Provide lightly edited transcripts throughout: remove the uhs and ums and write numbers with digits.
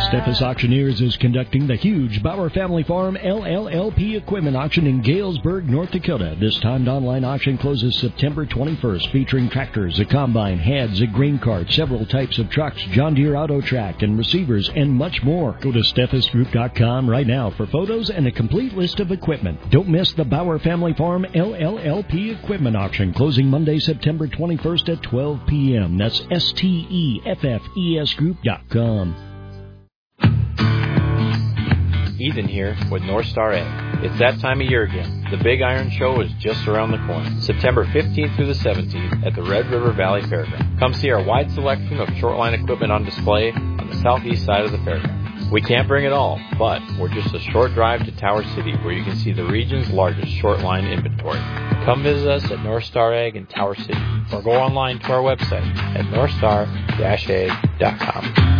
Steffes Auctioneers is conducting the huge Bauer Family Farm LLLP Equipment Auction in Galesburg, North Dakota. This timed online auction closes September 21st, featuring tractors, a combine, heads, a grain cart, several types of trucks, John Deere Auto Track, and receivers, and much more. Go to SteffesGroup.com right now for photos and a complete list of equipment. Don't miss the Bauer Family Farm LLLP Equipment Auction, closing Monday, September 21st at 12 p.m. That's STEFFES Ethan here with North Star Ag. It's that time of year again. The Big Iron Show is just around the corner. September 15th through the 17th at the Red River Valley Fairground. Come see our wide selection of short line equipment on display on the southeast side of the fairground. We can't bring it all, but we're just a short drive to Tower City where you can see the region's largest short line inventory. Come visit us at North Star Ag in Tower City or go online to our website at northstar-ag.com.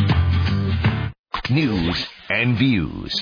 News and views.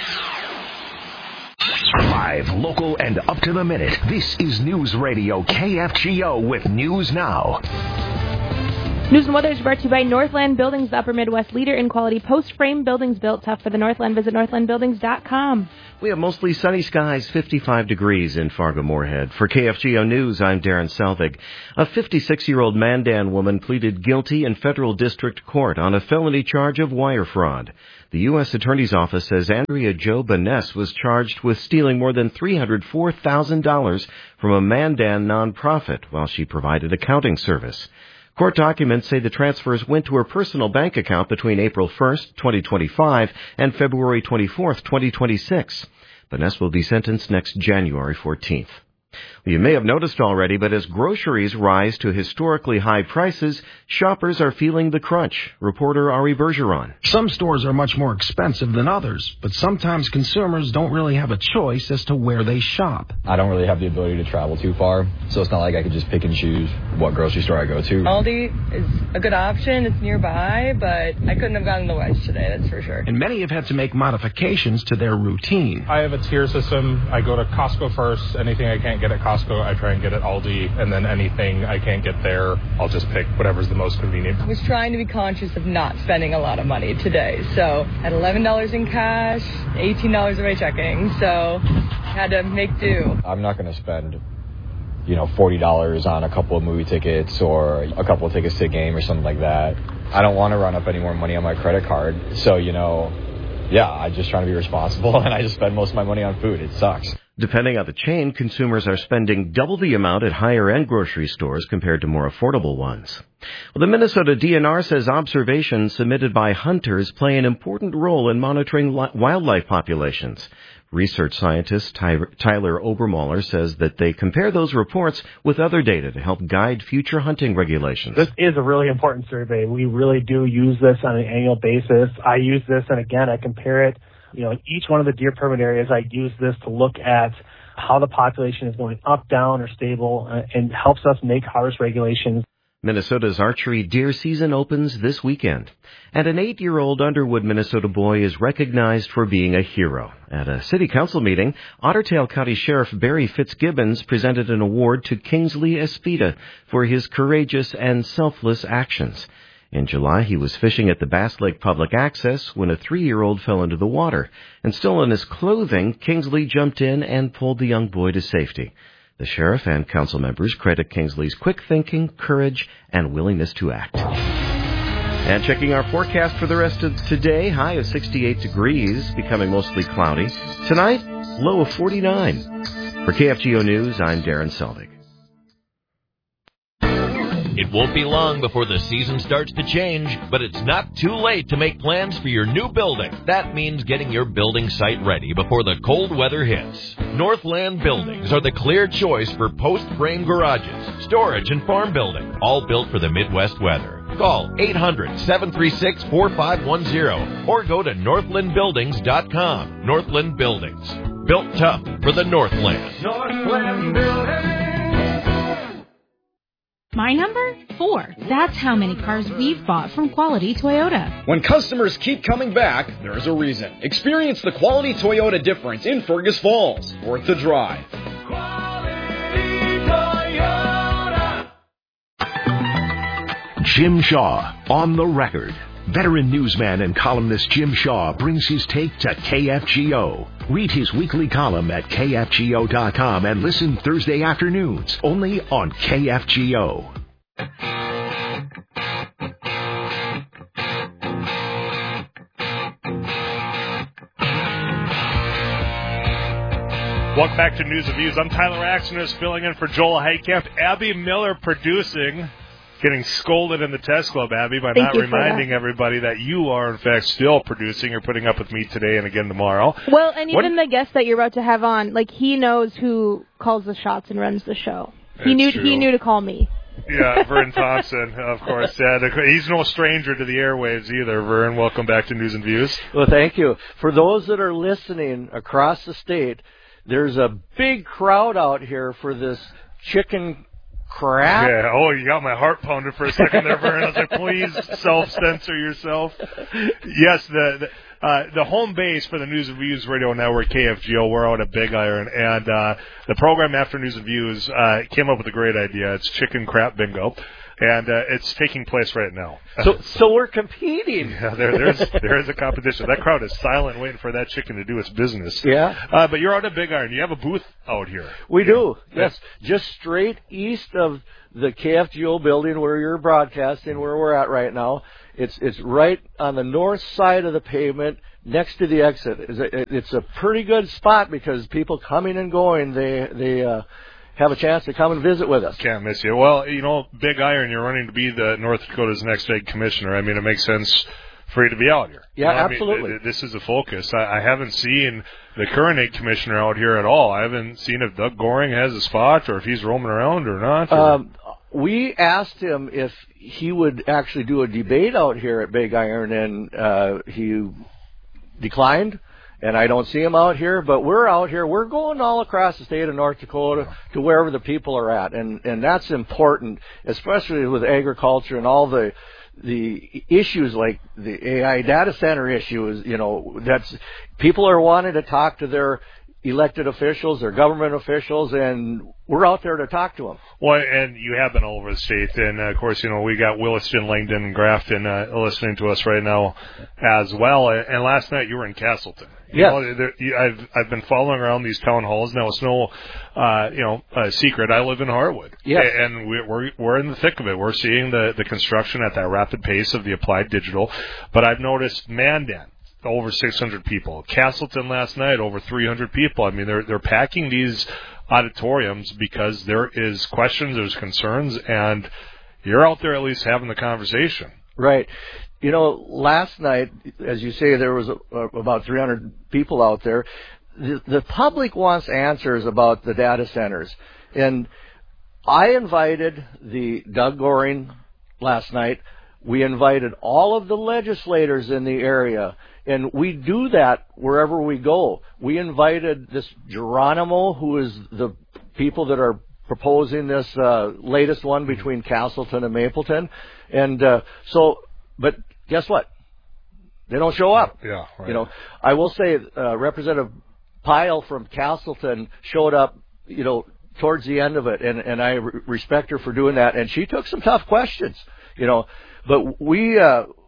Live, local, and up to the minute. This is News Radio KFGO with News Now. News and weather is brought to you by Northland Buildings, the Upper Midwest leader in quality post-frame buildings built tough for the Northland. Visit northlandbuildings.com. We have mostly sunny skies, 55 degrees in Fargo-Moorhead. For KFGO News, I'm Darren Selvig. A 56-year-old Mandan woman pleaded guilty in federal district court on a felony charge of wire fraud. The U.S. Attorney's Office says Andrea Jo Baness was charged with stealing more than $304,000 from a Mandan nonprofit while she provided accounting service. Court documents say the transfers went to her personal bank account between April 1st, 2025 and February 24th, 2026. Baness will be sentenced next January 14th. Well, you may have noticed already, but as groceries rise to historically high prices, shoppers are feeling the crunch. Reporter Ari Bergeron. Some stores are much more expensive than others, but sometimes consumers don't really have a choice as to where they shop. I don't really have the ability to travel too far, so it's not like I could just pick and choose what grocery store I go to. Aldi is a good option. It's nearby, but I couldn't have gotten the wedge today, that's for sure. And many have had to make modifications to their routine. I have a tier system. I go to Costco first. Anything I can't get at Costco, I try and get at Aldi, and then anything I can't get there, I'll just pick whatever's the most convenient. I was trying to be conscious of not spending a lot of money today, so I had $11 in cash, $18 of my checking, so I had to make do. I'm not going to spend, $40 on a couple of movie tickets or a couple of tickets to a game or something like that. I don't want to run up any more money on my credit card, so, I'm just trying to be responsible, and I just spend most of my money on food. It sucks. Depending on the chain, consumers are spending double the amount at higher-end grocery stores compared to more affordable ones. Well, the Minnesota DNR says observations submitted by hunters play an important role in monitoring wildlife populations. Research scientist Tyler Obermoller says that they compare those reports with other data to help guide future hunting regulations. This is a really important survey. We really do use this on an annual basis. I use this, and again, I compare it. In each one of the deer permit areas, I use this to look at how the population is going up, down, or stable, and helps us make harvest regulations. Minnesota's archery deer season opens this weekend, and an 8-year-old Underwood, Minnesota boy is recognized for being a hero. At a city council meeting, Otter Tail County Sheriff Barry Fitzgibbons presented an award to Kingsley Espita for his courageous and selfless actions. In July, he was fishing at the Bass Lake Public Access when a 3-year-old fell into the water, and still in his clothing, Kingsley jumped in and pulled the young boy to safety. The sheriff and council members credit Kingsley's quick thinking, courage, and willingness to act. And checking our forecast for the rest of today, high of 68 degrees, becoming mostly cloudy. Tonight, low of 49. For KFGO News, I'm Darren Selvig. It won't be long before the season starts to change, but it's not too late to make plans for your new building. That means getting your building site ready before the cold weather hits. Northland Buildings are the clear choice for post-frame garages, storage, and farm building, all built for the Midwest weather. Call 800-736-4510 or go to northlandbuildings.com. Northland Buildings, built tough for the Northland. Northland Buildings. My number? 4. That's how many cars we've bought from Quality Toyota. When customers keep coming back, there's a reason. Experience the Quality Toyota difference in Fergus Falls. Worth the drive. Quality Toyota. Jim Shaw on the record. Veteran newsman and columnist Jim Shaw brings his take to KFGO. Read his weekly column at KFGO.com and listen Thursday afternoons only on KFGO. Welcome back to News and Views. I'm Tyler Axner, filling in for Joel Heitkamp. Abby Miller producing, getting scolded in the test club, Abby, by not reminding everybody that you are, in fact, still producing. You're putting up with me today and again tomorrow. Well, and even the guest that you're about to have on, like, he knows who calls the shots and runs the show. He knew to call me. Yeah, Vern Thompson, of course. Yeah, he's no stranger to the airwaves either. Vern, welcome back to News and Views. Well, thank you. For those that are listening across the state, there's a big crowd out here for this chicken crap. Yeah, oh, you got my heart pounded for a second there, Vern. I was like, please self-censor yourself. Yes, the home base for the News and Views Radio Network, KFGO, we're out at Big Iron, and the program after News and Views came up with a great idea. It's Chicken Crap Bingo. And it's taking place right now. So we're competing. Yeah, there is a competition. That crowd is silent, waiting for that chicken to do its business. Yeah. But you're out at Big Iron. You have a booth out here. We do. Yes, just straight east of the KFGO building where you're broadcasting, where we're at right now. It's right on the north side of the pavement, next to the exit. It's a pretty good spot because people coming and going, they have a chance to come and visit with us. Can't miss you. Well, Big Iron, you're running to be the North Dakota's next egg commissioner. I mean, it makes sense for you to be out here. Yeah, absolutely. I mean, this is a focus. I haven't seen the current egg commissioner out here at all. I haven't seen if Doug Goring has a spot or if he's roaming around or not. We asked him if he would actually do a debate out here at Big Iron, and he declined. And I don't see him out here, but we're out here. We're going all across the state of North Dakota to wherever the people are at. And that's important, especially with agriculture and all the issues like the AI data center issues. That's people are wanting to talk to their elected officials, their government officials, and we're out there to talk to them. Well, and you have been all over the state, and of course, we got Williston, Langdon, and Grafton listening to us right now as well. And last night you were in Castleton. Yes. I've been following around these town halls. Now it's no secret. I live in Harwood. Yes. And we're in the thick of it. We're seeing the construction at that rapid pace of the Applied Digital. But I've noticed Mandan, over 600 people. Castleton last night, over 300 people. I mean, they're packing these auditoriums because there is questions, there's concerns, and you're out there at least having the conversation. Right. Last night, as you say, there was about 300 people out there. The public wants answers about the data centers. And I invited the Doug Goring last night. We invited all of the legislators in the area. And we do that wherever we go. We invited this Geronimo, who is the people that are proposing this latest one between Castleton and Mapleton. And but guess what? They don't show up. Yeah, right. I will say Representative Pyle from Castleton showed up, towards the end of it, and I respect her for doing that. And she took some tough questions, But we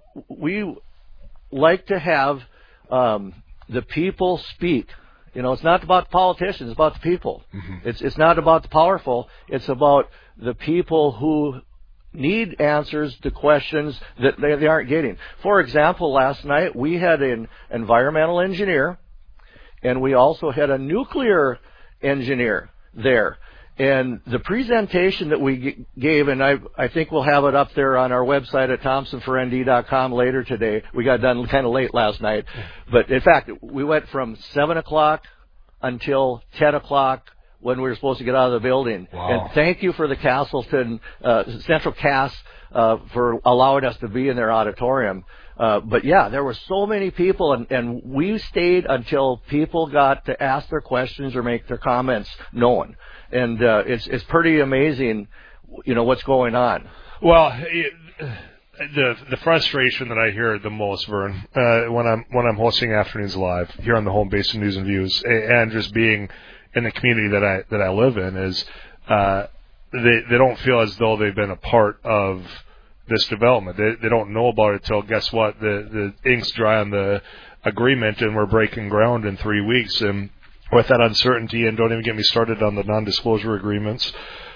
like to have the people speak. It's not about the politicians, it's about the people. Mm-hmm. It's not about the powerful, it's about the people who need answers to questions that they aren't getting. For example, last night we had an environmental engineer and we also had a nuclear engineer there. And the presentation that we gave, and I think we'll have it up there on our website at thompsonfornd.com later today. We got done kind of late last night. But in fact, we went from 7 o'clock until 10 o'clock when we were supposed to get out of the building. Wow. And thank you for the Castleton Central Cast for allowing us to be in their auditorium. But yeah, there were so many people, and we stayed until people got to ask their questions or make their comments known. And it's pretty amazing, what's going on. Well, the frustration that I hear the most, Vern, when I'm hosting Afternoons Live here on the home base of News and Views, and just being in the community that I live in, is they don't feel as though they've been a part of this development. They don't know about it till, guess what, the ink's dry on the agreement and we're breaking ground in 3 weeks. And with that uncertainty, and don't even get me started on the non-disclosure agreements,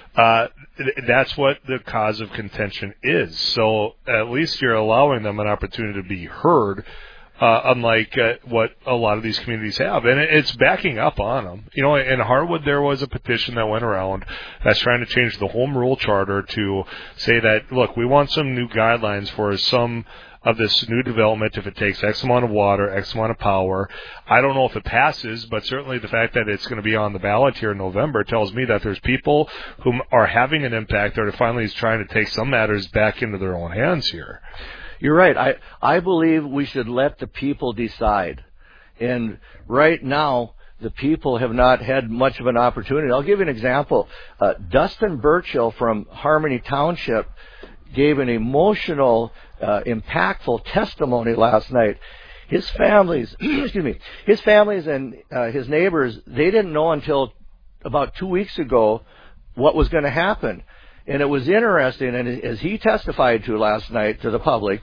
that's what the cause of contention is. So at least you're allowing them an opportunity to be heard, unlike what a lot of these communities have. And it's backing up on them. You know, in Harwood, there was a petition that went around that's trying to change the home rule charter to say that, look, we want some new guidelines for some of this new development if it takes X amount of water, X amount of power. I don't know if it passes, but certainly the fact that it's going to be on the ballot here in November tells me that there's people who are having an impact or finally is trying to take some matters back into their own hands here. You're right. I believe we should let the people decide. And right now, the people have not had much of an opportunity. I'll give you an example. Dustin Burchill from Harmony Township gave an emotional, impactful testimony last night. His families, his families and his neighbors, they didn't know until about 2 weeks ago what was going to happen. And it was interesting, and as he testified to last night to the public,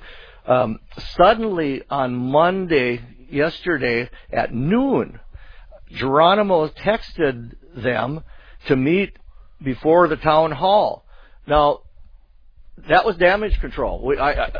suddenly on Monday, yesterday at noon, Geronimo texted them to meet before the town hall. Now, that was damage control.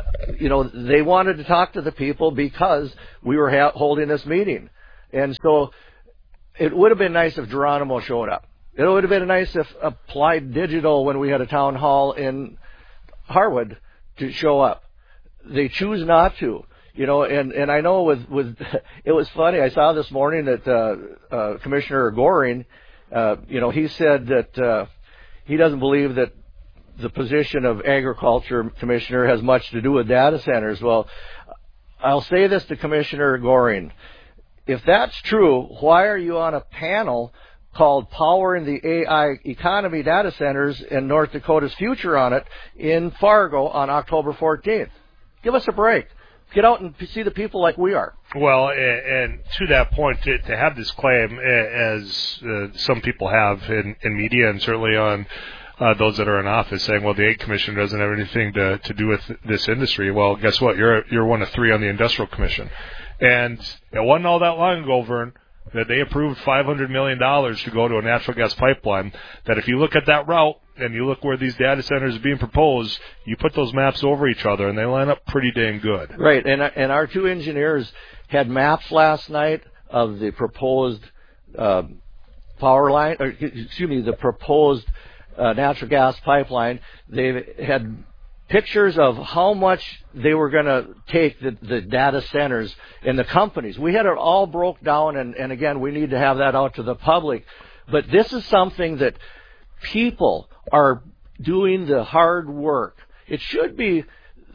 They wanted to talk to the people because we were holding this meeting. And so it would have been nice if Geronimo showed up. It would have been nice if Applied Digital, when we had a town hall in Harwood, to show up. They choose not to, and I know with it was funny. I saw this morning that Commissioner Goring, he said that he doesn't believe that the position of Agriculture Commissioner has much to do with data centers. Well, I'll say this to Commissioner Goring. If that's true, why are you on a panel called Powering the AI Economy Data Centers and North Dakota's Future on it in Fargo on October 14th? Give us a break. Get out and see the people like we are. Well, and to that point, to have this claim, as some people have in media and certainly on those that are in office, saying, well, the Ag Commission doesn't have anything to do with this industry. Well, guess what? You're one of three on the Industrial Commission. And it wasn't all that long ago, Vern, that they approved $500 million to go to a natural gas pipeline, that if you look at that route and you look where these data centers are being proposed, you put those maps over each other and they line up pretty dang good. Right, and our two engineers had maps last night of the proposed power line, the proposed natural gas pipeline. They had pictures of how much they were going to take the data centers and the companies. We had it all broke down, and again, we need to have that out to the public. But this is something that people are doing the hard work. It should be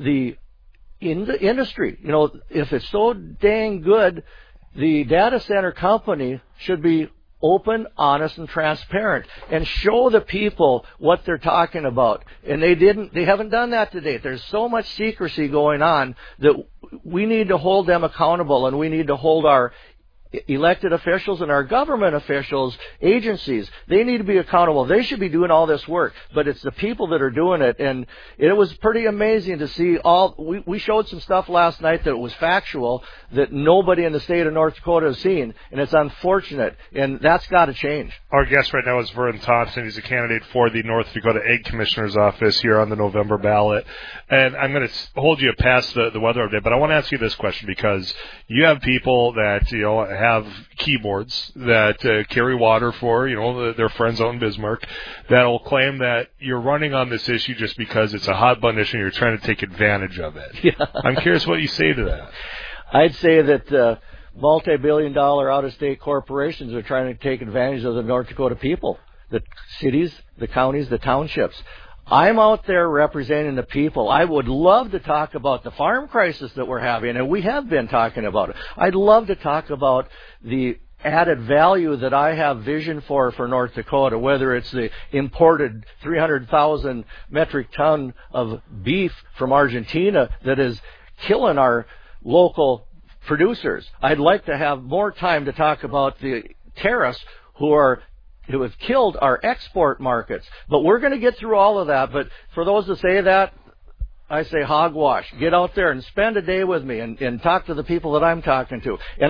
in the industry. If it's so dang good, the data center company should be open, honest, and transparent, and show the people what they're talking about. And they haven't done that to date. There's so much secrecy going on that we need to hold them accountable, and we need to hold our elected officials and our government officials, agencies, they need to be accountable. They should be doing all this work, but it's the people that are doing it. And it was pretty amazing to see we showed some stuff last night that was factual that nobody in the state of North Dakota has seen, and it's unfortunate, and that's got to change. Our guest right now is Vern Thompson. He's a candidate for the North Dakota Ag Commissioner's office here on the November ballot. And I'm going to hold you past the weather update, but I want to ask you this question, because you have people that, have keyboards that carry water for, their friends out in Bismarck, that'll claim that you're running on this issue just because it's a hot button issue and you're trying to take advantage of it. Yeah. I'm curious what you say to that. I'd say that multi-billion-dollar out-of-state corporations are trying to take advantage of the North Dakota people, the cities, the counties, the townships. I'm out there representing the people. I would love to talk about the farm crisis that we're having, and we have been talking about it. I'd love to talk about the added value that I have vision for North Dakota, whether it's the imported 300,000 metric ton of beef from Argentina that is killing our local producers. I'd like to have more time to talk about the tariffs who have killed our export markets. But we're going to get through all of that. But for those that say that, I say hogwash. Get out there and spend a day with me and talk to the people that I'm talking to. And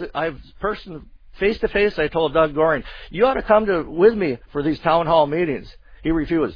face to face, I told Doug Goring, you ought to come with me for these town hall meetings. He refused.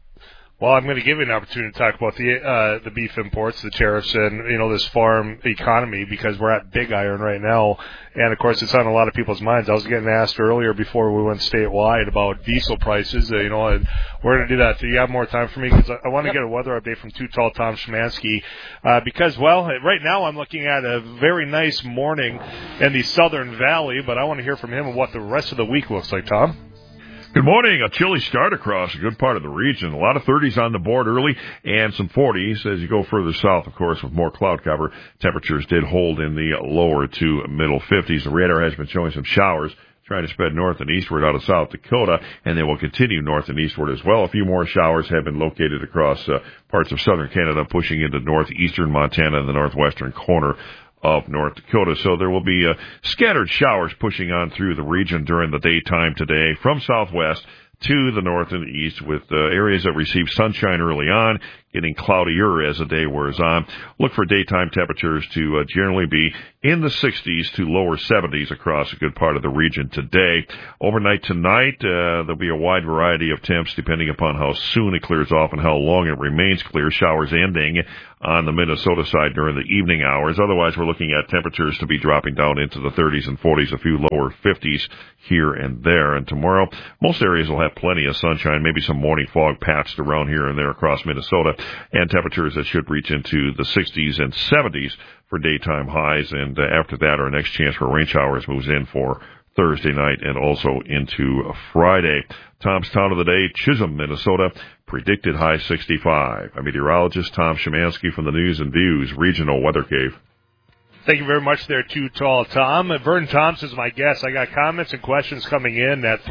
Well, I'm going to give you an opportunity to talk about the beef imports, the tariffs, and this farm economy, because we're at Big Iron right now, and of course it's on a lot of people's minds. I was getting asked earlier before we went statewide about diesel prices. And we're going to do that. Do you have more time for me? Because I want to get a weather update from Too Tall Tom Szymanski, because right now I'm looking at a very nice morning in the Southern Valley, but I want to hear from him on what the rest of the week looks like. Tom? Good morning. A chilly start across a good part of the region. A lot of 30s on the board early and some 40s as you go further south, of course, with more cloud cover. Temperatures did hold in the lower to middle 50s. The radar has been showing some showers trying to spread north and eastward out of South Dakota, and they will continue north and eastward as well. A few more showers have been located across parts of southern Canada, pushing into northeastern Montana and the northwestern corner of North Dakota. So there will be scattered showers pushing on through the region during the daytime today from southwest to the north and east, with areas that receive sunshine early on, getting cloudier as the day wears on. Look for daytime temperatures to generally be in the 60s to lower 70s across a good part of the region today. Overnight tonight, there'll be a wide variety of temps depending upon how soon it clears off and how long it remains clear. Showers ending on the Minnesota side during the evening hours. Otherwise, we're looking at temperatures to be dropping down into the 30s and 40s, a few lower 50s here and there. And tomorrow, most areas will have plenty of sunshine, maybe some morning fog patched around here and there across Minnesota, and temperatures that should reach into the 60s and 70s for daytime highs. And after that, our next chance for rain showers moves in for Thursday night and also into Friday. Tom's Town of the Day, Chisholm, Minnesota, predicted high 65. I'm meteorologist Tom Szymanski from the News and Views Regional Weather Cave. Thank you very much there, Too Tall Tom. Vern Thompson's my guest. I got comments and questions coming in at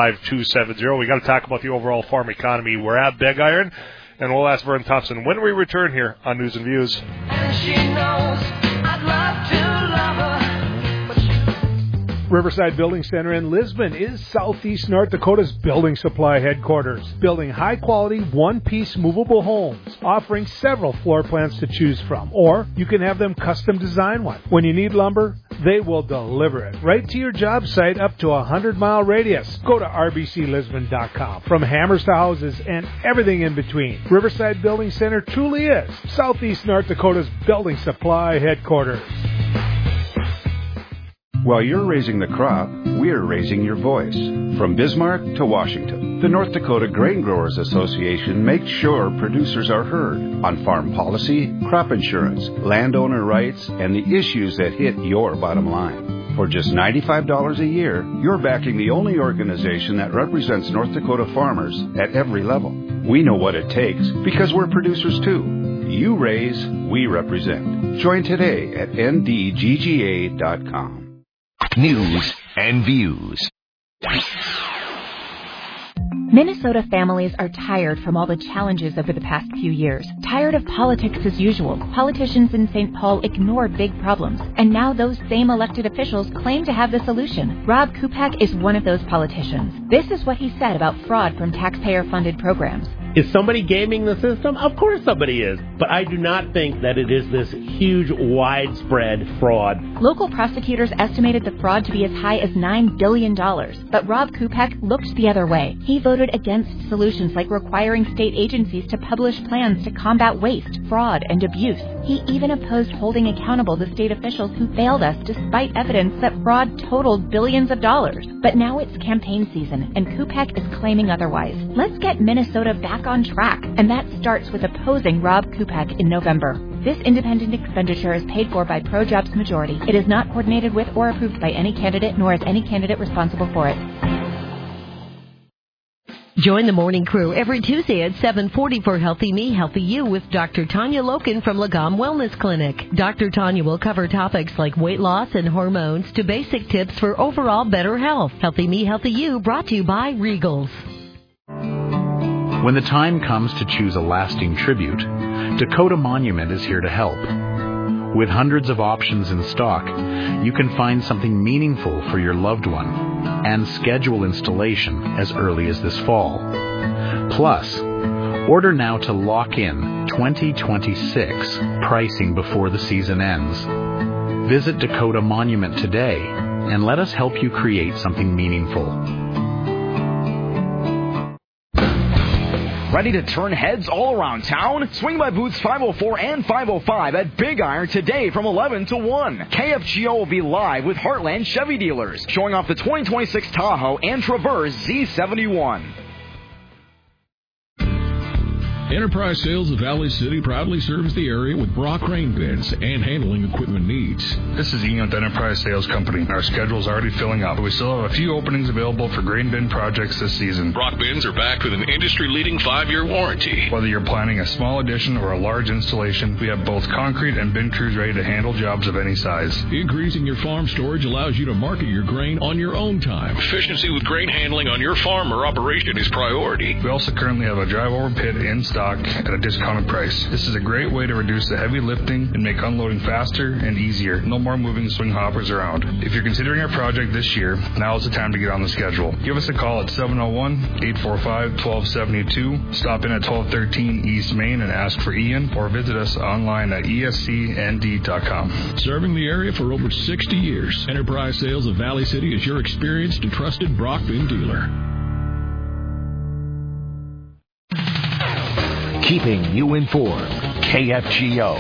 35270. We got to talk about the overall farm economy. We're at Big Iron, and we'll ask Vern Thompson when we return here on News and Views. And she knows I'd love to love her. Riverside Building Center in Lisbon is Southeast North Dakota's building supply headquarters, building high-quality, one-piece movable homes, offering several floor plans to choose from, or you can have them custom design one. When you need lumber, they will deliver it right to your job site up to a 100-mile radius. Go to rbclisbon.com. From hammers to houses and everything in between, Riverside Building Center truly is Southeast North Dakota's building supply headquarters. While you're raising the crop, we're raising your voice. From Bismarck to Washington, the North Dakota Grain Growers Association makes sure producers are heard on farm policy, crop insurance, landowner rights, and the issues that hit your bottom line. For just $95 a year, you're backing the only organization that represents North Dakota farmers at every level. We know what it takes because we're producers too. You raise, we represent. Join today at ndgga.com. News and Views. Minnesota families are tired from all the challenges over the past few years. Tired of politics as usual. Politicians in St. Paul ignore big problems. And now those same elected officials claim to have the solution. Rob Kupak is one of those politicians. This is what he said about fraud from taxpayer-funded programs. Is somebody gaming the system? Of course somebody is. But I do not think that it is this huge, widespread fraud. Local prosecutors estimated the fraud to be as high as $9 billion. But Rob Kupak looked the other way. He voted against solutions like requiring state agencies to publish plans to combat waste, fraud, and abuse. He even opposed holding accountable the state officials who failed us despite evidence that fraud totaled billions of dollars. But now it's campaign season, and Kupak is claiming otherwise. Let's get Minnesota back on track, and that starts with opposing Rob Kupak in November. This independent expenditure is paid for by ProJobs Majority. It is not coordinated with or approved by any candidate, nor is any candidate responsible for it. Join the morning crew every Tuesday at 7:40 for Healthy Me, Healthy You with Dr. Tanya Loken from Lagom Wellness Clinic. Dr. Tanya will cover topics like weight loss and hormones to basic tips for overall better health. Healthy Me, Healthy You brought to you by Regals. When the time comes to choose a lasting tribute, Dakota Monument is here to help. With hundreds of options in stock, you can find something meaningful for your loved one and schedule installation as early as this fall. Plus, Order now to lock in 2026 pricing before the season ends. Visit Dakota Monument today and let us help you create something meaningful. Ready to turn heads all around town? Swing by booths 504 and 505 at Big Iron today from 11 to 1. KFGO will be live with Heartland Chevy dealers, showing off the 2026 Tahoe and Traverse Z71. Enterprise Sales of Valley City proudly serves the area with Brock crane bins and handling equipment needs. This is Ian with Enterprise Sales Company. Our schedule is already filling up, but we still have a few openings available for grain bin projects this season. Brock bins are backed with an industry-leading 5-year warranty. Whether you're planning a small addition or a large installation, we have both concrete and bin crews ready to handle jobs of any size. Increasing your farm storage allows you to market your grain on your own time. Efficiency with grain handling on your farm or operation is priority. We also currently have a drive-over pit in stock at a discounted price. This is a great way to reduce the heavy lifting and make unloading faster and easier. No more moving swing hoppers around. If you're considering a project this year, now is the time to get on the schedule. Give us a call at 701-845-1272. Stop in at 1213 East Main and ask for Ian, or visit us online at escnd.com. Serving the area for over 60 years, Enterprise Sales of Valley City is your experienced and trusted Brock bin dealer. Keeping you informed. KFGO.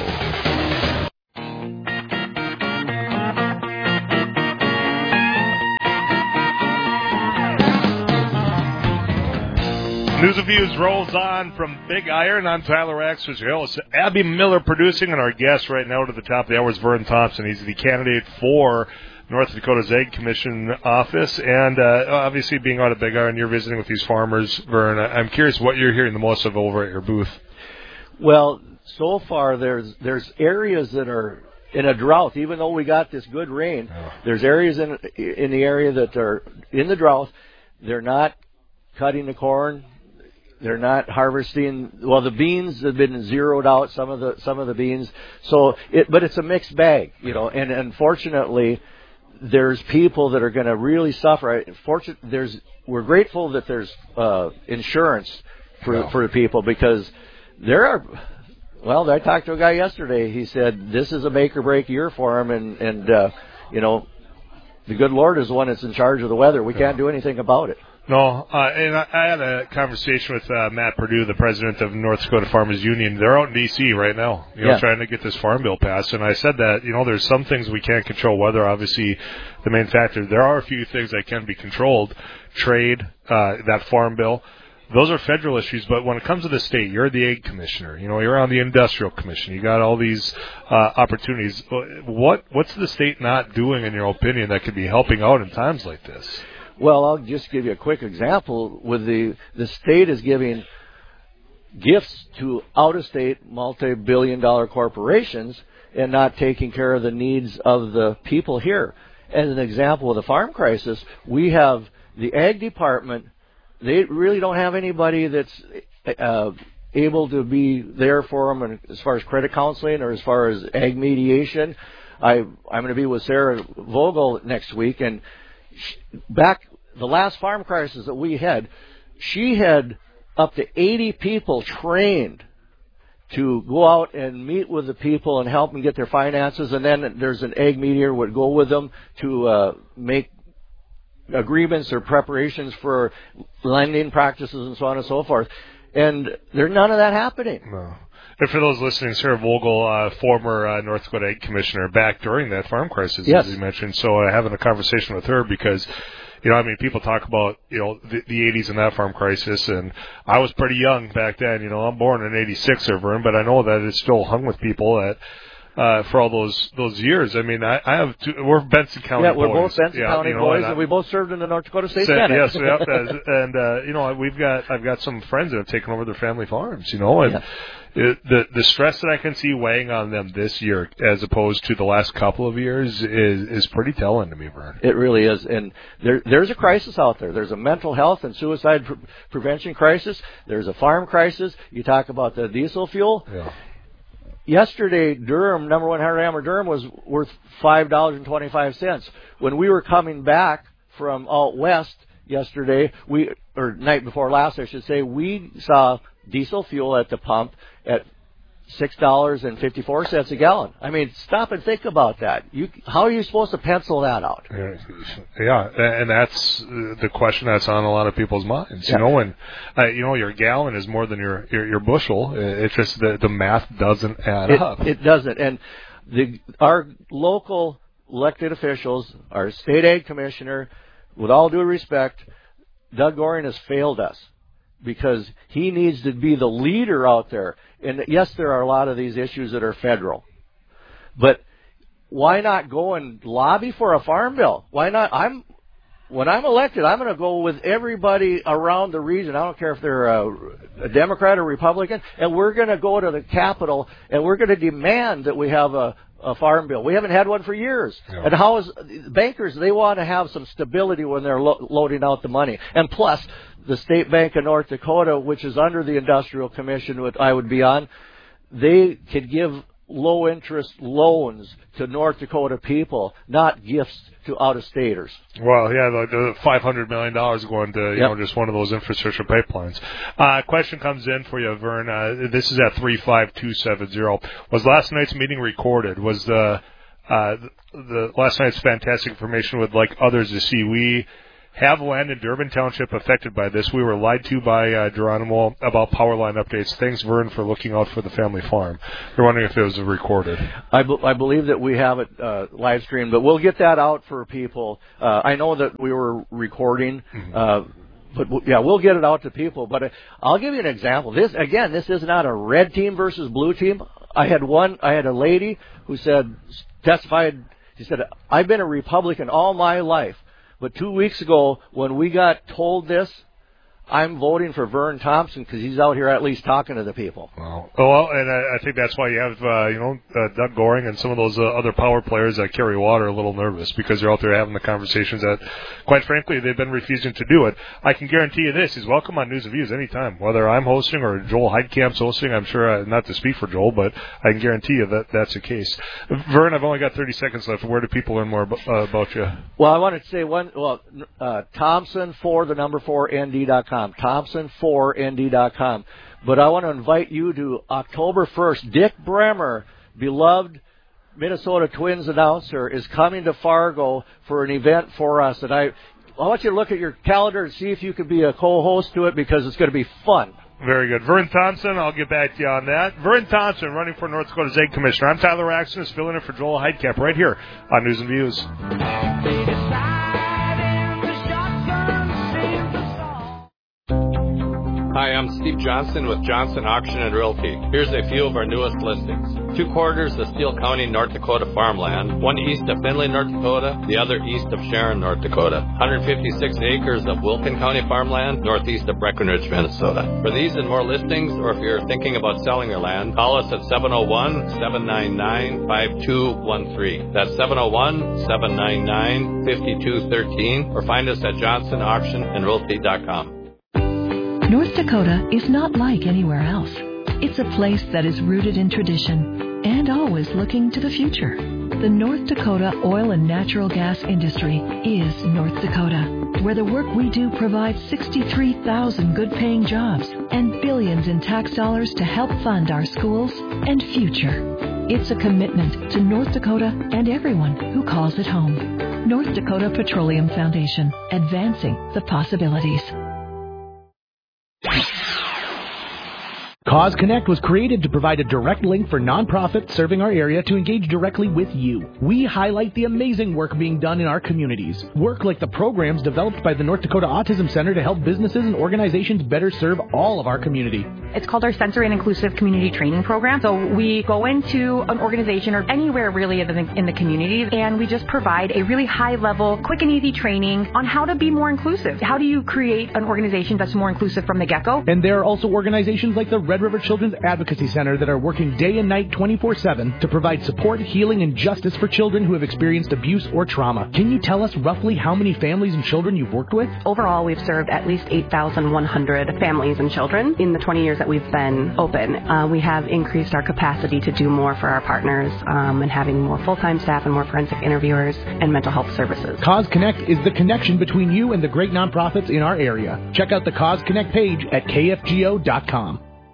News and Views rolls on from Big Iron. I'm Tyler Axford. It's Abby Miller producing, and our guest right now to the top of the hour is Vern Thompson. He's the candidate for North Dakota's Ag Commission office, and obviously being out of Big Iron, you're visiting with these farmers, Vern. I'm curious what you're hearing the most of over at your booth. Well, so far there's areas that are in a drought. Even though we got this good rain, there's areas in the area that are in the drought. They're not cutting the corn. They're not harvesting. Well, the beans have been zeroed out. Some of the beans. But it's a mixed bag, you know. And unfortunately, there's people that are going to really suffer. We're grateful that there's insurance for the people, because there are. Well, I talked to a guy yesterday. He said this is a make or break year for him, and you know, the good Lord is the one that's in charge of the weather. We can't do anything about it. No, and I had a conversation with Matt Perdue, the president of North Dakota Farmers Union. They're out in D.C. right now, trying to get this farm bill passed. And I said that, there's some things we can't control. Weather, obviously, the main factor. There are a few things that can be controlled. Trade, that farm bill. Those are federal issues, but when it comes to the state, you're the Ag Commissioner. You're on the Industrial Commission. You got all these opportunities. What's the state not doing, in your opinion, that could be helping out in times like this? Well, I'll just give you a quick example. With the state is giving gifts to out-of-state multi-billion-dollar corporations and not taking care of the needs of the people here. As an example of the farm crisis, we have the Ag Department. They really don't have anybody that's able to be there for them, and as far as credit counseling or as far as ag mediation. I'm going to be with Sarah Vogel next week, and back the last farm crisis that we had, she had up to 80 people trained to go out and meet with the people and help them get their finances, and then there's an ag mediator would go with them to make agreements or preparations for lending practices and so on and so forth. And there's none of that happening. No. And for those listening, Sarah Vogel, former North Dakota Ag Commissioner, back during that farm crisis, yes, as you mentioned. So having a conversation with her, because, people talk about, the 80s and that farm crisis, and I was pretty young back then. I'm born in 86, Vern, but I know that it still hung with people that, for all those years. I mean, I have we're Benson County boys. Yeah, we're both Benson County boys, and we both served in the North Dakota State Senate. Yes, and I've got some friends that have taken over their family farms, and the stress that I can see weighing on them this year as opposed to the last couple of years is pretty telling to me, Vern. It really is, and there's a crisis out there. There's a mental health and suicide prevention crisis. There's a farm crisis. You talk about the diesel fuel. Yeah. Yesterday, Durham, number 100 Hammer Durham, was worth $5.25. When we were coming back from out west yesterday, or night before last, I should say, we saw diesel fuel at the pump at $6.54 a gallon. I mean, stop and think about that. How are you supposed to pencil that out? Yeah, and that's the question that's on a lot of people's minds. Yeah. You know, and your gallon is more than your bushel. It's just the math doesn't add up. It doesn't. And our local elected officials, our state ag commissioner, with all due respect, Doug Goring has failed us because he needs to be the leader out there. And yes, there are a lot of these issues that are federal. But why not go and lobby for a farm bill? Why not? When I'm elected, I'm going to go with everybody around the region. I don't care if they're a Democrat or Republican, and we're going to go to the Capitol and we're going to demand that we have a farm bill. We haven't had one for years. Yeah. And how is bankers? They want to have some stability when they're loading out the money. And plus, the State Bank of North Dakota, which is under the Industrial Commission, which I would be on, they could give low-interest loans to North Dakota people, not gifts to out-of-staters. Well, yeah, the $500 million going to just one of those infrastructure pipelines. Question comes in for you, Vern. This is at 35270. Was last night's meeting recorded? Was the last night's fantastic information would like others to see? We have land in Durbin Township affected by this. We were lied to by Geronimo about power line updates. Thanks, Vern, for looking out for the family farm. They're wondering if it was recorded. I believe that we have it live streamed, but we'll get that out for people. I know that we were recording, but we'll get it out to people. But I'll give you an example. This is not a red team versus blue team. I had a lady who testified. She said, I've been a Republican all my life. But 2 weeks ago, when we got told this, I'm voting for Vern Thompson because he's out here at least talking to the people. Well, and I think that's why you have, Doug Goring and some of those other power players that carry water a little nervous because they're out there having the conversations that, quite frankly, they've been refusing to do it. I can guarantee you this. He's welcome on News and Views anytime, whether I'm hosting or Joel Heidkamp's hosting. I'm sure, not to speak for Joel, but I can guarantee you that that's the case. Vern, I've only got 30 seconds left. Where do people learn more about you? Well, I want to say Thompson4ND.com. Thompson4ND.com. But I want to invite you to October 1st. Dick Bremer, beloved Minnesota Twins announcer, is coming to Fargo for an event for us. And I want you to look at your calendar and see if you could be a co-host to it because it's going to be fun. Very good. Vern Thompson, I'll get back to you on that. Vern Thompson, running for North Dakota's Ag Commissioner. I'm Tyler Axton, filling in for Joel Heidkamp right here on News and Views. Hi, I'm Steve Johnson with Johnson Auction and Realty. Here's a few of our newest listings. 2 quarters of Steele County, North Dakota farmland, one east of Findlay, North Dakota, the other east of Sharon, North Dakota. 156 acres of Wilkin County farmland, northeast of Breckenridge, Minnesota. For these and more listings, or if you're thinking about selling your land, call us at 701-799-5213. That's 701-799-5213, or find us at johnsonauctionandrealty.com. North Dakota is not like anywhere else. It's a place that is rooted in tradition and always looking to the future. The North Dakota oil and natural gas industry is North Dakota, where the work we do provides 63,000 good-paying jobs and billions in tax dollars to help fund our schools and future. It's a commitment to North Dakota and everyone who calls it home. North Dakota Petroleum Foundation, advancing the possibilities. Cause Connect was created to provide a direct link for nonprofits serving our area to engage directly with you. We highlight the amazing work being done in our communities. Work like the programs developed by the North Dakota Autism Center to help businesses and organizations better serve all of our community. It's called our Sensory and Inclusive Community Training Program. So we go into an organization or anywhere really in the community, and we just provide a really high-level, quick and easy training on how to be more inclusive. How do you create an organization that's more inclusive from the get-go? And there are also organizations like the Red River Children's Advocacy Center that are working day and night 24/7 to provide support, healing, and justice for children who have experienced abuse or trauma. Can you tell us roughly how many families and children you've worked with? Overall, we've served at least 8,100 families and children in the 20 years that we've been open. We have increased our capacity to do more for our partners and having more full-time staff and more forensic interviewers and mental health services. Cause Connect is the connection between you and the great nonprofits in our area. Check out the Cause Connect page at kfgo.com.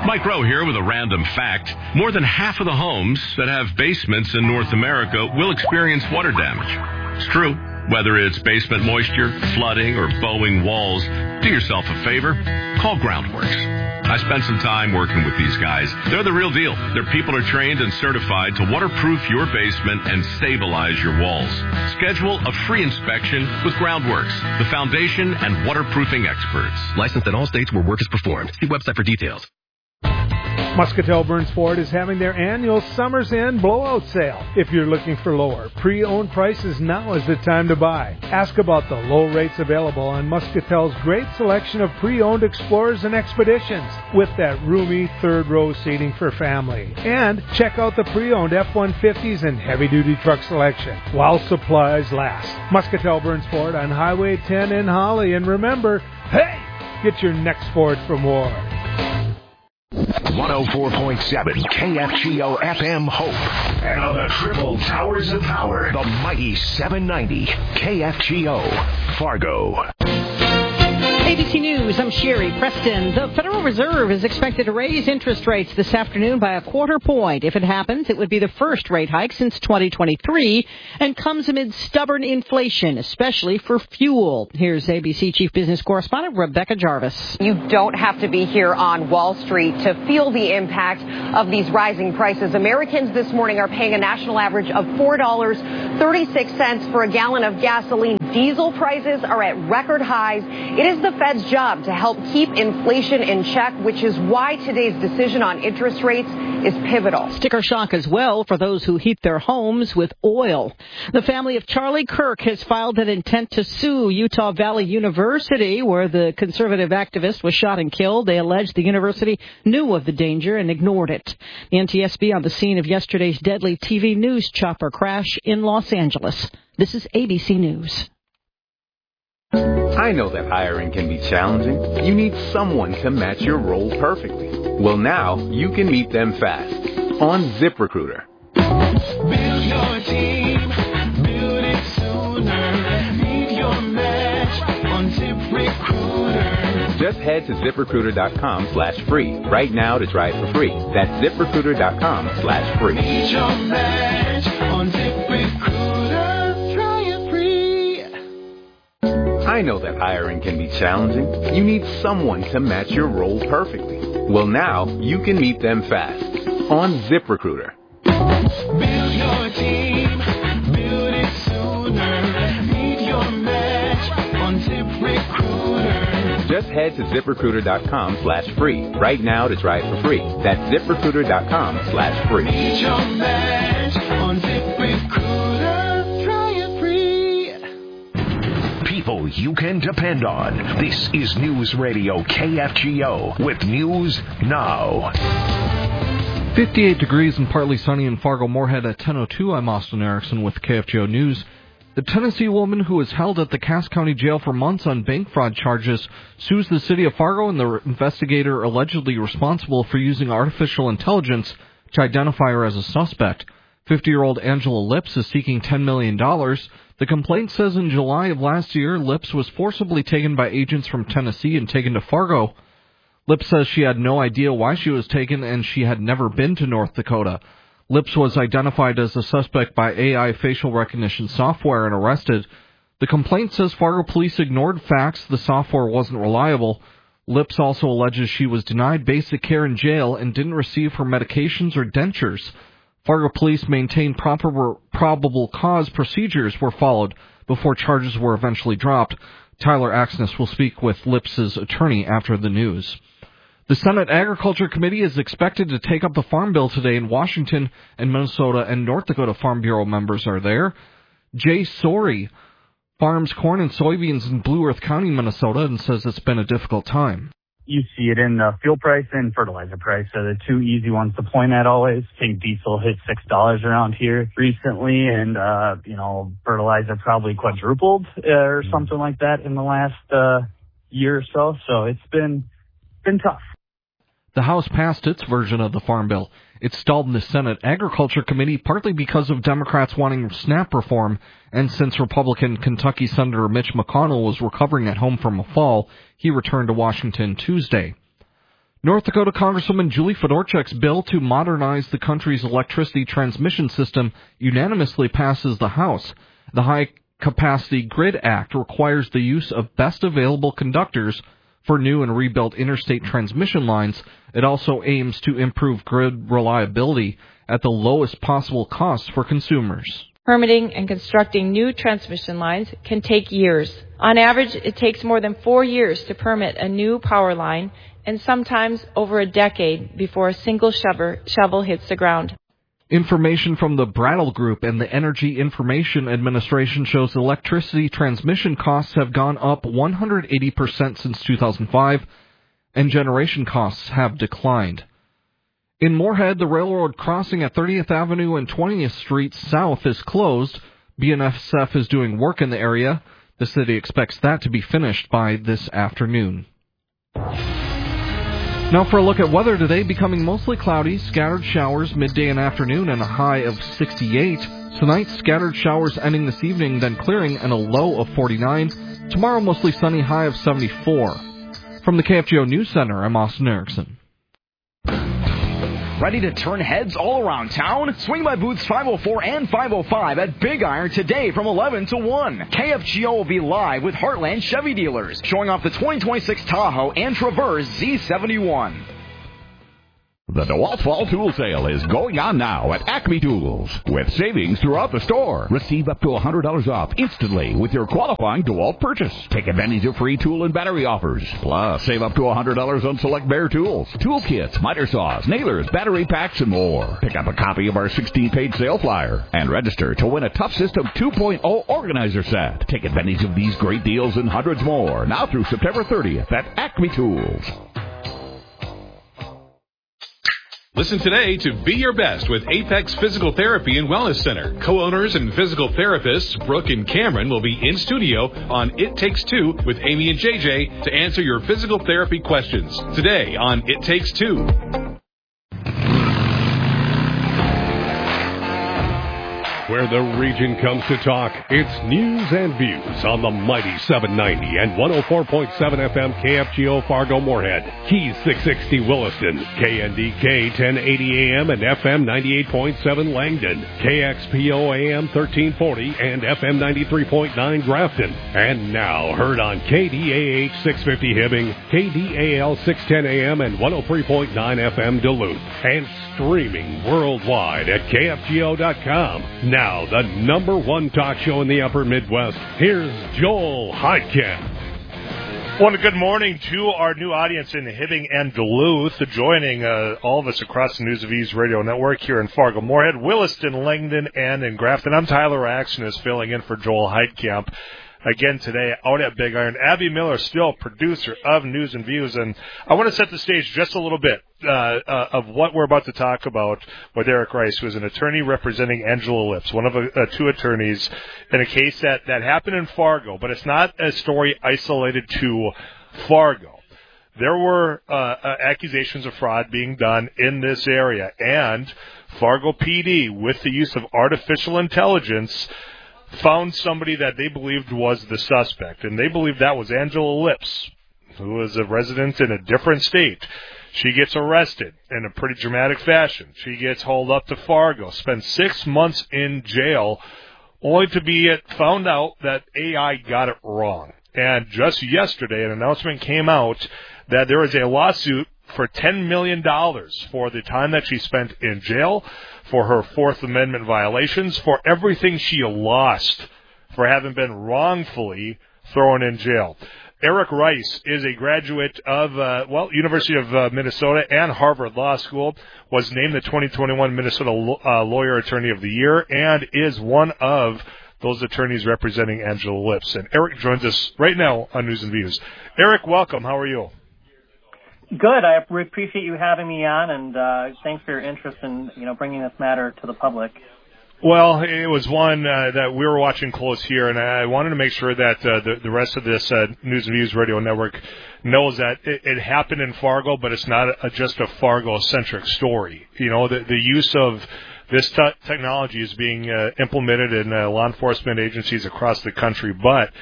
Mike Rowe here with a random fact. More than half of the homes that have basements in North America will experience water damage. It's true. Whether it's basement moisture, flooding, or bowing walls, do yourself a favor. Call Groundworks. I spent some time working with these guys. They're the real deal. Their people are trained and certified to waterproof your basement and stabilize your walls. Schedule a free inspection with Groundworks, the foundation and waterproofing experts. Licensed in all states where work is performed. See website for details. Muscatel Burns Ford is having their annual Summer's End blowout sale. If you're looking for lower pre-owned prices, now is the time to buy. Ask about the low rates available on Muscatel's great selection of pre-owned Explorers and Expeditions with that roomy third row seating for family. And check out the pre-owned F-150s and heavy-duty truck selection while supplies last. Muscatel Burns Ford on Highway 10 in Holly. And remember, hey, get your next Ford from Ward. 104.7 KFGO FM Hope. And on the triple towers of power, the mighty 790 KFGO Fargo. ABC News, I'm Sherry Preston. The Federal Reserve is expected to raise interest rates this afternoon by a quarter point. If it happens, it would be the first rate hike since 2023 and comes amid stubborn inflation, especially for fuel. Here's ABC Chief Business Correspondent Rebecca Jarvis. You don't have to be here on Wall Street to feel the impact of these rising prices. Americans this morning are paying a national average of $4.36 for a gallon of gasoline. Diesel prices are at record highs. It is the Fed's job to help keep inflation in check, which is why today's decision on interest rates is pivotal. Sticker shock as well for those who heat their homes with oil. The family of Charlie Kirk has filed an intent to sue Utah Valley University, where the conservative activist was shot and killed. They allege the university knew of the danger and ignored it. The NTSB on the scene of yesterday's deadly TV news chopper crash in Los Angeles. This is ABC News. I know that hiring can be challenging. You need someone to match your role perfectly. Well, now you can meet them fast on ZipRecruiter. Build your team, build it sooner. Meet your match on ZipRecruiter. Just head to ZipRecruiter.com/free right now to try it for free. That's ZipRecruiter.com/free. Meet your match on ZipRecruiter. Try it free. I know that hiring can be challenging. You need someone to match your role perfectly. Well, now you can meet them fast on ZipRecruiter. Build your team, build it sooner. Meet your match on ZipRecruiter. Just head to ZipRecruiter.com/free right now to try it for free. That's ZipRecruiter.com/free. Meet your match on ZipRecruiter. Try it free. People you can depend on. This is News Radio KFGO with News Now. 58 degrees and partly sunny in Fargo-Moorhead at 10:02. I'm Austin Erickson with KFGO News. The Tennessee woman who was held at the Cass County Jail for months on bank fraud charges sues the city of Fargo and the investigator allegedly responsible for using artificial intelligence to identify her as a suspect. 50-year-old Angela Lips is seeking $10 million. The complaint says in July of last year, Lips was forcibly taken by agents from Tennessee and taken to Fargo. Lips says she had no idea why she was taken and she had never been to North Dakota. Lips was identified as a suspect by AI facial recognition software and arrested. The complaint says Fargo police ignored facts the software wasn't reliable. Lips also alleges she was denied basic care in jail and didn't receive her medications or dentures. Fargo police maintain probable cause procedures were followed before charges were eventually dropped. Tyler Axness will speak with Lips' attorney after the news. The Senate Agriculture Committee is expected to take up the Farm Bill today in Washington, and Minnesota and North Dakota Farm Bureau members are there. Jay Sorey farms corn and soybeans in Blue Earth County, Minnesota, and says it's been a difficult time. You see it in the fuel price and fertilizer price. So the two easy ones to point at always. I think diesel hit $6 around here recently, and fertilizer probably quadrupled or something like that in the last year or so. So it's been tough. The House passed its version of the Farm Bill. It stalled in the Senate Agriculture Committee partly because of Democrats wanting SNAP reform, and since Republican Kentucky Senator Mitch McConnell was recovering at home from a fall, he returned to Washington Tuesday. North Dakota Congresswoman Julie Fedorchuk's bill to modernize the country's electricity transmission system unanimously passes the House. The High-Capacity Grid Act requires the use of best available conductors for new and rebuilt interstate transmission lines. It also aims to improve grid reliability at the lowest possible cost for consumers. Permitting and constructing new transmission lines can take years. On average, it takes more than 4 years to permit a new power line, and sometimes over a decade before a single shovel hits the ground. Information from the Brattle Group and the Energy Information Administration shows electricity transmission costs have gone up 180% since 2005, and generation costs have declined. In Moorhead, the railroad crossing at 30th Avenue and 20th Street South is closed. BNSF is doing work in the area. The city expects that to be finished by this afternoon. Now for a look at weather today, becoming mostly cloudy, scattered showers midday and afternoon, and a high of 68. Tonight, scattered showers ending this evening, then clearing, and a low of 49. Tomorrow, mostly sunny, high of 74. From the KFGO News Center, I'm Austin Erickson. Ready to turn heads all around town? Swing by booths 504 and 505 at Big Iron today from 11 to 1. KFGO will be live with Heartland Chevy dealers, showing off the 2026 Tahoe and Traverse Z71. The DeWalt Fall Tool Sale is going on now at Acme Tools with savings throughout the store. Receive up to $100 off instantly with your qualifying DeWalt purchase. Take advantage of free tool and battery offers. Plus, save up to $100 on select Bear tools, tool kits, miter saws, nailers, battery packs, and more. Pick up a copy of our 16-page sale flyer and register to win a Tough System 2.0 organizer set. Take advantage of these great deals and hundreds more now through September 30th at Acme Tools. Listen today to Be Your Best with Apex Physical Therapy and Wellness Center. Co-owners and physical therapists Brooke and Cameron will be in studio on It Takes Two with Amy and JJ to answer your physical therapy questions. Today on It Takes Two. Where the region comes to talk, it's news and views on the mighty 790 and 104.7 FM KFGO Fargo Moorhead, Keys 660 Williston, KNDK 1080 AM and FM 98.7 Langdon, KXPO AM 1340 and FM 93.9 Grafton, and now heard on KDAH 650 Hibbing, KDAL 610 AM and 103.9 FM Duluth, and streaming worldwide at KFGO.com. Now, the number one talk show in the upper Midwest. Here's Joel Heitkamp. Well, good morning to our new audience in Hibbing and Duluth, joining all of us across the News of Ease radio network here in Fargo, Moorhead, Williston, Langdon, and in Grafton. I'm Tyler Axon, is filling in for Joel Heitkamp. Again today out at Big Iron. Abby Miller, still producer of News and Views. And I want to set the stage just a little bit of what we're about to talk about with Eric Rice, who is an attorney representing Angela Lips, one of two attorneys in a case that happened in Fargo. But it's not a story isolated to Fargo. There were accusations of fraud being done in this area. And Fargo PD, with the use of artificial intelligence, found somebody that they believed was the suspect, and they believed that was Angela Lips, who is a resident in a different state. She gets arrested in a pretty dramatic fashion. She gets hauled up to Fargo, spends 6 months in jail, only to be found out that AI got it wrong. And just yesterday, an announcement came out that there is a lawsuit for $10 million for the time that she spent in jail, for her Fourth Amendment violations, for everything she lost for having been wrongfully thrown in jail. Eric Rice is a graduate of, University of Minnesota and Harvard Law School, was named the 2021 Minnesota Lawyer Attorney of the Year, and is one of those attorneys representing Angela Lips. And Eric joins us right now on News and Views. Eric, welcome. How are you? Good. I appreciate you having me on, and thanks for your interest in bringing this matter to the public. Well, it was one that we were watching close here, and I wanted to make sure that the rest of this News and Views radio network knows that it happened in Fargo, but it's not just a Fargo-centric story. The use of this technology is being implemented in law enforcement agencies across the country, but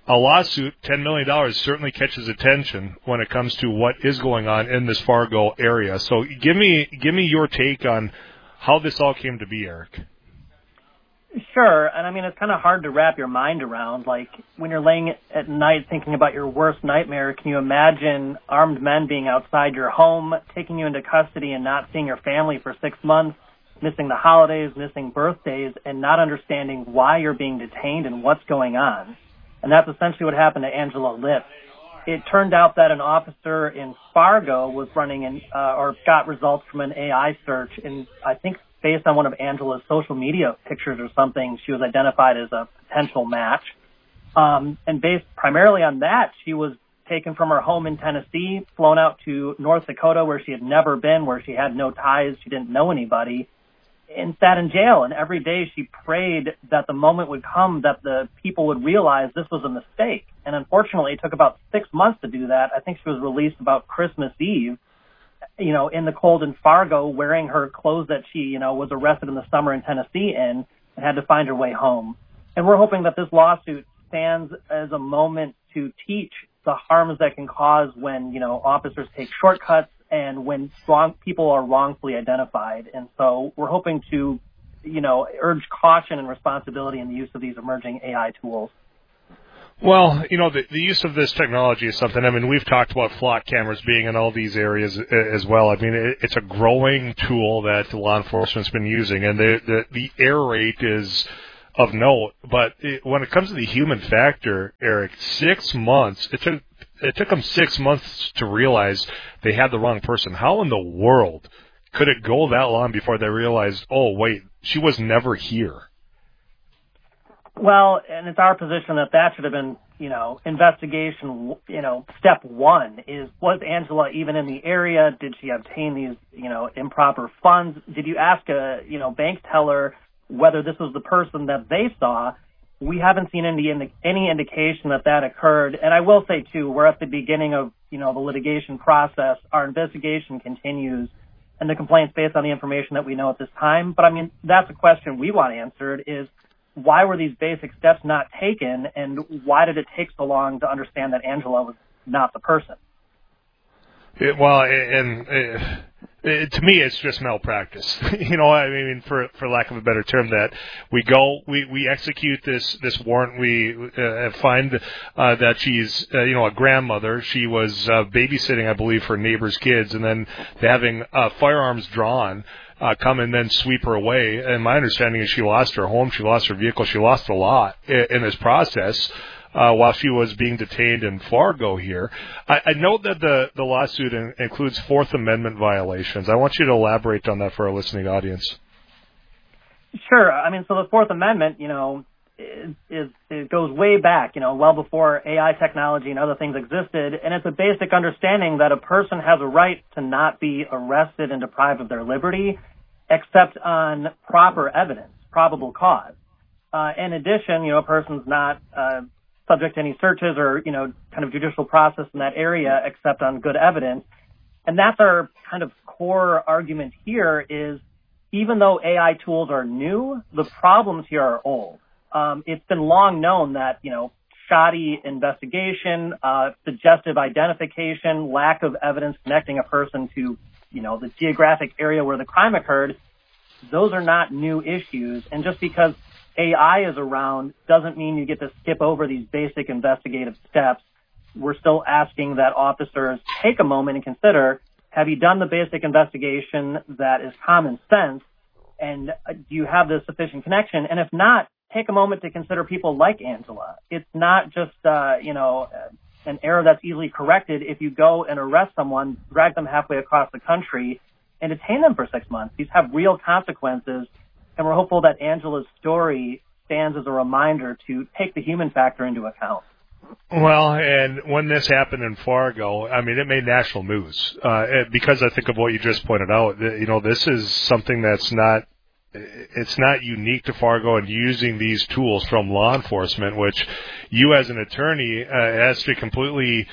a lawsuit, $10 million, certainly catches attention when it comes to what is going on in this Fargo area. So give me your take on how this all came to be, Eric. Sure, and I mean, it's kind of hard to wrap your mind around. Like, when you're laying at night thinking about your worst nightmare, can you imagine armed men being outside your home, taking you into custody and not seeing your family for 6 months, missing the holidays, missing birthdays, and not understanding why you're being detained and what's going on? And that's essentially what happened to Angela Lipp. It turned out that an officer in Fargo was running or got results from an AI search, and I think based on one of Angela's social media pictures or something, she was identified as a potential match. And based primarily on that, she was taken from her home in Tennessee, flown out to North Dakota where she had never been, where she had no ties, she didn't know anybody, and sat in jail. And every day she prayed that the moment would come that the people would realize this was a mistake. And unfortunately, it took about 6 months to do that. I think she was released about Christmas Eve, in the cold in Fargo, wearing her clothes that she, was arrested in the summer in Tennessee in, and had to find her way home. And we're hoping that this lawsuit stands as a moment to teach the harms that can cause when, officers take shortcuts and when people are wrongfully identified. And so we're hoping to, urge caution and responsibility in the use of these emerging AI tools. Well, the use of this technology is something. I mean, we've talked about flock cameras being in all these areas as well. I mean, it's a growing tool that law enforcement's been using, and the error rate is of note. But when it comes to the human factor, Eric, 6 months, it took them 6 months to realize they had the wrong person. How in the world could it go that long before they realized, oh, wait, she was never here? Well, and it's our position that should have been, investigation, step one is, was Angela even in the area? Did she obtain these, improper funds? Did you ask a, bank teller whether this was the person that they saw? We haven't seen any indication that occurred. And I will say, too, we're at the beginning of, the litigation process. Our investigation continues, and the complaint's based on the information that we know at this time. But, I mean, that's a question we want answered is, why were these basic steps not taken, and why did it take so long to understand that Angela was not the person? To me, it's just malpractice. For lack of a better term, that we execute this warrant. We find that she's, a grandmother. She was babysitting, I believe, for neighbors' kids, and then having firearms drawn. Come and then sweep her away. And my understanding is she lost her home, she lost her vehicle, she lost a lot in this process while she was being detained in Fargo here. I note that the lawsuit includes Fourth Amendment violations. I want you to elaborate on that for our listening audience. Sure. I mean, so the Fourth Amendment, it goes way back, well before AI technology and other things existed, and it's a basic understanding that a person has a right to not be arrested and deprived of their liberty except on proper evidence, probable cause. In addition, a person's not subject to any searches or, kind of judicial process in that area except on good evidence. And that's our kind of core argument here is, even though AI tools are new, the problems here are old. It's been long known that, shoddy investigation, suggestive identification, lack of evidence connecting a person to, the geographic area where the crime occurred, those are not new issues. And just because AI is around doesn't mean you get to skip over these basic investigative steps. We're still asking that officers take a moment and consider, have you done the basic investigation that is common sense? And do you have the sufficient connection? And if not, take a moment to consider people like Angela. It's not just, an error that's easily corrected if you go and arrest someone, drag them halfway across the country, and detain them for 6 months. These have real consequences, and we're hopeful that Angela's story stands as a reminder to take the human factor into account. Well, and when this happened in Fargo, I mean, it made national news because I think of what you just pointed out. This is something that's not unique to Fargo, and using these tools from law enforcement, which you as an attorney has to completely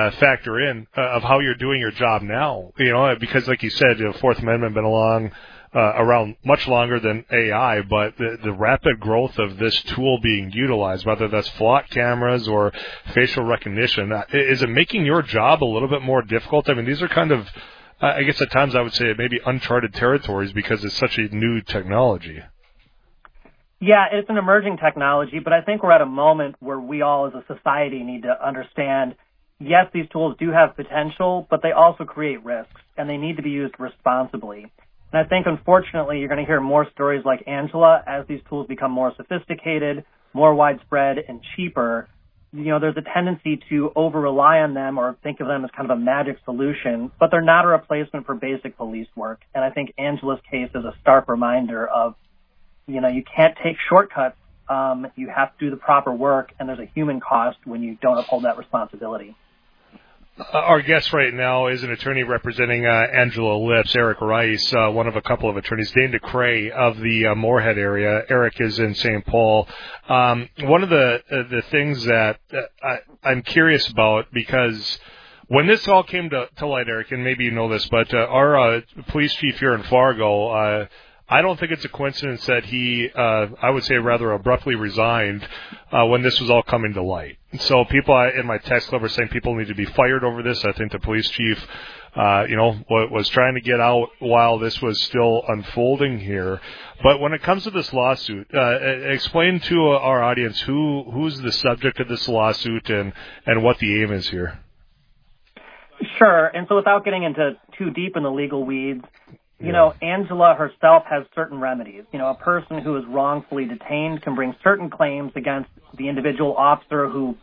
factor in of how you're doing your job now. Because like you said, Fourth Amendment been along around much longer than AI, but the rapid growth of this tool being utilized, whether that's float cameras or facial recognition, is it making your job a little bit more difficult? I mean, these are kind of, I guess at times I would say maybe uncharted territories because it's such a new technology. Yeah, it's an emerging technology, but I think we're at a moment where we all as a society need to understand, yes, these tools do have potential, but they also create risks, and they need to be used responsibly. And I think, unfortunately, you're going to hear more stories like Angela as these tools become more sophisticated, more widespread, and cheaper. You know, there's a tendency to over-rely on them or think of them as kind of a magic solution, but they're not a replacement for basic police work. And I think Angela's case is a stark reminder of, you know, you can't take shortcuts. You have to do the proper work, and there's a human cost when you don't uphold that responsibility. Our guest right now is an attorney representing Angela Lips, Eric Rice, one of a couple of attorneys, Dane DeCray of the Moorhead area. Eric is in St. Paul. One of the things that I'm curious about, because when this all came to light, Eric, and maybe you know this, but our police chief here in Fargo, I don't think it's a coincidence that he, I would say rather abruptly resigned when this was all coming to light. So people in my text club are saying people need to be fired over this. I think the police chief, was trying to get out while this was still unfolding here. But when it comes to this lawsuit, explain to our audience who's the subject of this lawsuit and what the aim is here. Sure. And so without getting into too deep in the legal weeds, you know, Angela herself has certain remedies. You know, a person who is wrongfully detained can bring certain claims against the individual officer who